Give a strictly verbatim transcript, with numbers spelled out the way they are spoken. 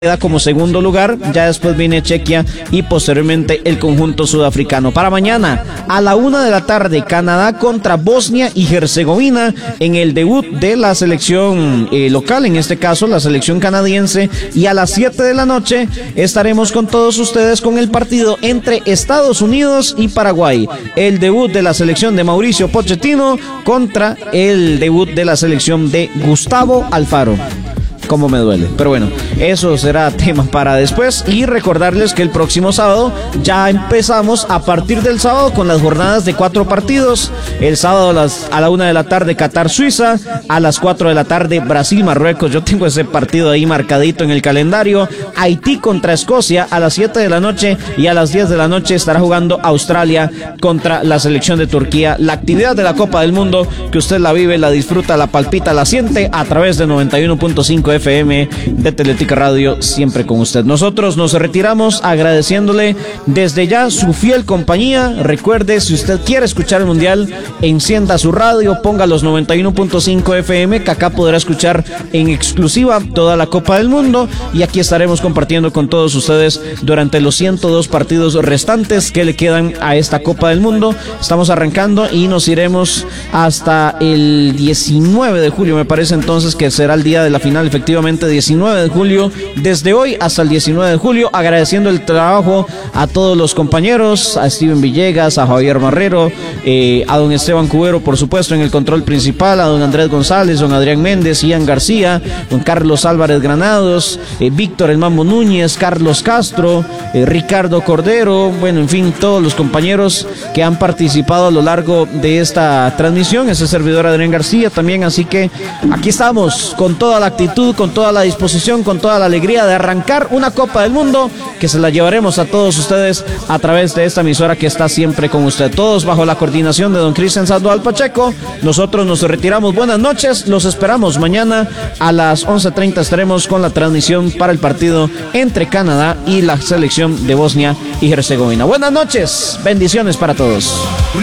queda como segundo lugar, ya después viene Chequia y posteriormente el conjunto sudafricano. Para mañana, a la una de la tarde, Canadá contra Bosnia y Herzegovina en el debut de la selección eh, local, en este caso la selección canadiense, y a las siete de la noche estaremos con todos ustedes con el partido entre Estados Unidos y Paraguay, el debut de la selección de Mauricio Pochettino contra el debut de la selección de Gustavo Alfaro. Cómo me duele, pero bueno, eso será tema para después. Y recordarles que el próximo sábado ya empezamos a partir del sábado con las jornadas de cuatro partidos. El sábado a, las, a la una de la tarde Qatar-Suiza, a las cuatro de la tarde Brasil-Marruecos, yo tengo ese partido ahí marcadito en el calendario. Haití contra Escocia a las siete de la noche, y a las diez de la noche estará jugando Australia contra la selección de Turquía. La actividad de la Copa del Mundo, que usted la vive, la disfruta, la palpita, la siente a través de noventa y uno punto cinco F M de Teletica Radio, siempre con usted. Nosotros nos retiramos agradeciéndole desde ya su fiel compañía. Recuerde, si usted quiere escuchar el Mundial, encienda su radio, ponga los noventa y uno punto cinco F M, que acá podrá escuchar en exclusiva toda la Copa del Mundo, y aquí estaremos compartiendo con todos ustedes durante los ciento dos partidos restantes que le quedan a esta Copa del Mundo. Estamos arrancando y nos iremos hasta el diecinueve de julio, me parece entonces que será el día de la final, efectivamente diecinueve de julio, desde hoy hasta el diecinueve de julio, agradeciendo el trabajo a todos los compañeros, a Steven Villegas, a Javier Marrero, eh, a don Esteban Cubero, por supuesto, en el control principal, a don Andrés González, don Adrián Méndez, Ian García, don Carlos Álvarez Granados, eh, Víctor El Mambo Núñez, Carlos Castro, eh, Ricardo Cordero, bueno, en fin, todos los compañeros que han participado a lo largo de esta transmisión, ese servidor Adrián García también, así que aquí estamos con toda la actitud, con toda la disposición, con toda la alegría de arrancar una Copa del Mundo que se la llevaremos a todos ustedes a través de esta emisora que está siempre con usted. Todos bajo la coordinación de don Cristian Sandoval Pacheco. Nosotros nos retiramos. Buenas noches. Los esperamos mañana a las once treinta. Estaremos con la transmisión para el partido entre Canadá y la selección de Bosnia y Herzegovina. Buenas noches. Bendiciones para todos.